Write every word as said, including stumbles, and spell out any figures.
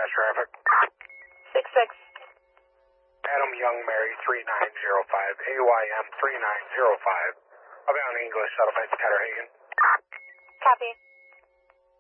fast traffic. six six. Adam Young Mary three nine zero five, A Y M three nine zero five. I'll be on English, Settlement, Ketterhagen. Copy.